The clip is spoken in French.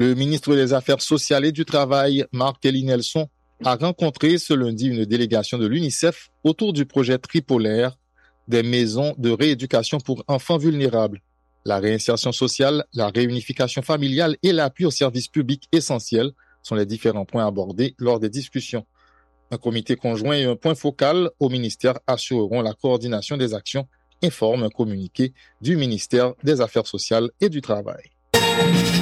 Le ministre des Affaires sociales et du Travail, Marc-Kelly Nelson, a rencontré ce lundi une délégation de l'UNICEF autour du projet tripolaire des maisons de rééducation pour enfants vulnérables. La réinsertion sociale, la réunification familiale et l'appui aux services publics essentiels sont les différents points abordés lors des discussions. Un comité conjoint et un point focal au ministère assureront la coordination des actions, informe un communiqué du ministère des Affaires sociales et du Travail.